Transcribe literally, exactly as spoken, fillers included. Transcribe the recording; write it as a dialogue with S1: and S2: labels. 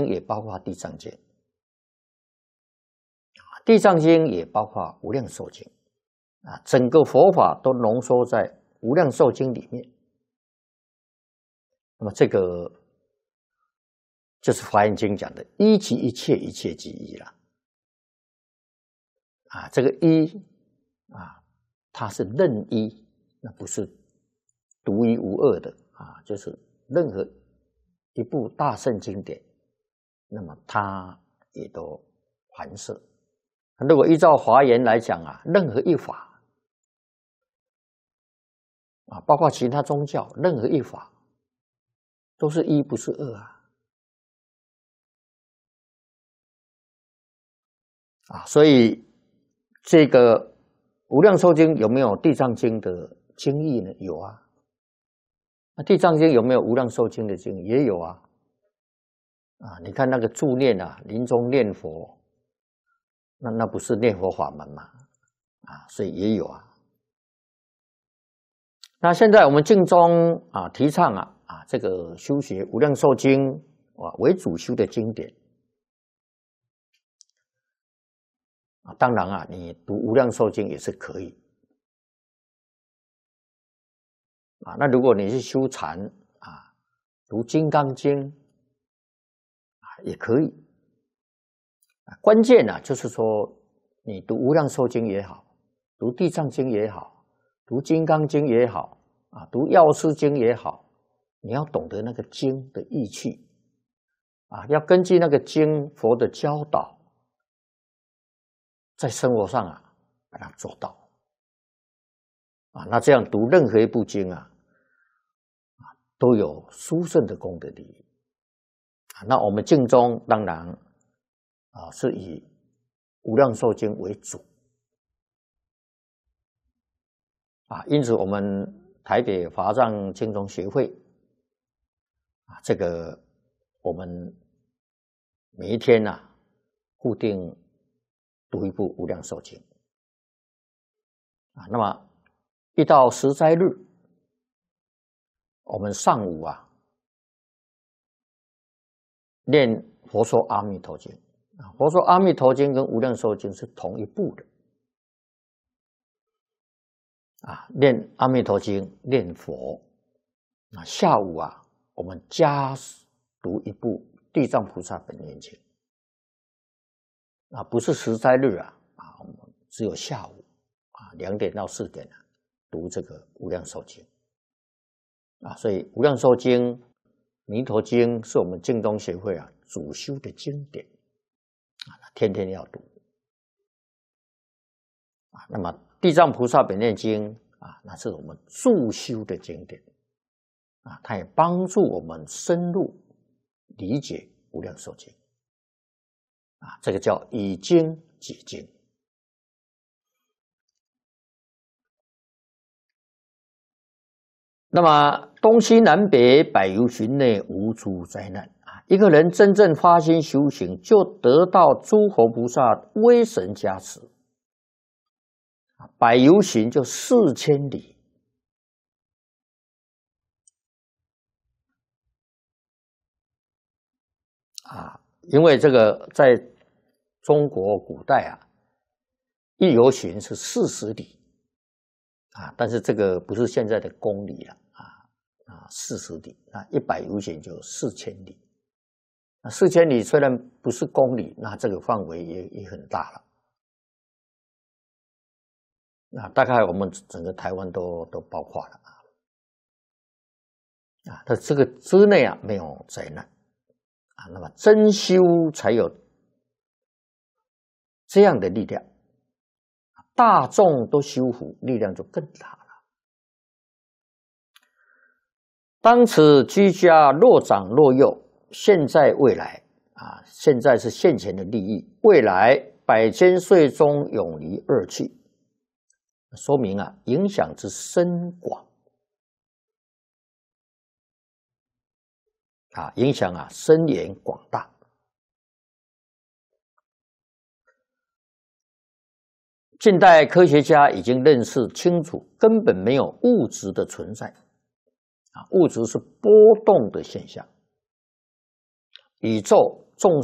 S1: 也包括地藏经，地藏经也包括无量寿经，啊，整个佛法都浓缩在无量寿经里面。那么这个就是华严经讲的“一即一切，一切即一”了。啊，这个一啊，它是任一，那不是独一无二的啊，就是任何一部大圣经典，那么它也都含摄。如果依照华严来讲啊，任何一法啊，包括其他宗教，任何一法都是一，不是二啊。啊，所以这个无量寿经有没有地藏经的经义呢？有啊。那地藏经有没有无量寿经的经义？也有啊。啊，你看那个助念啊，临终念佛，那那不是念佛法门嘛？啊，所以也有啊。那现在我们净宗啊提倡啊啊这个修学无量寿经啊为主修的经典。啊，当然啊，你读无量寿经也是可以啊。那如果你是修禅啊，读金刚经啊也可以。啊，关键呢、啊、就是说，你读无量寿经也好，读地藏经也好，读金刚经也好啊，读药师经也好，你要懂得那个经的意趣啊，要根据那个经佛的教导。在生活上啊，把它做到啊，那这样读任何一部经啊，啊都有殊胜的功德利益啊。那我们净宗当然啊是以无量寿经为主啊，因此我们台北华藏净宗协会啊，这个我们每一天呐、啊、固定。读一部无量寿经啊，那么一到十斋日，我们上午啊念佛说阿弥陀经啊，佛说阿弥陀经跟无量寿经是同一部的啊，念阿弥陀经念佛啊，下午啊我们加读一部地藏菩萨本愿经。啊，不是十斋日啊，啊，我们只有下午啊两点到四点啊读这个无量寿经啊，所以无量寿经、弥陀经是我们净宗协会啊主修的经典啊，天天要读啊。那么地藏菩萨本愿经啊，那是我们助修的经典啊，它也帮助我们深入理解无量寿经。啊，这个叫以经解经。那么东西南北百由旬内无诸灾难啊！一个人真正发心修行，就得到诸佛菩萨威神加持。百由旬就四千里啊！因为这个在中国古代啊，一由旬是四十里啊，但是这个不是现在的公里了啊啊，四十里啊，一百由旬就四千里。那四千里虽然不是公里，那这个范围也也很大了。那大概我们整个台湾都都包括了啊啊，它这个之内啊没有灾难啊，那么真修才有这样的力量，大众都修福，力量就更大了。当此居家若长若幼，现在未来啊，现在是现前的利益，未来百千岁中永离二趣，说明啊影响之深广啊，影响啊深远广大。近代科学家已经认识清楚，根本没有物质的存在啊，物质是波动的现象。宇宙